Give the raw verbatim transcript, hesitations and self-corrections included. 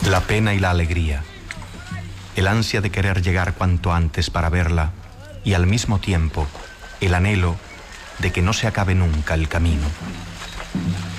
La pena y la alegría, el ansia de querer llegar cuanto antes para verla y al mismo tiempo el anhelo de que no se acabe nunca el camino.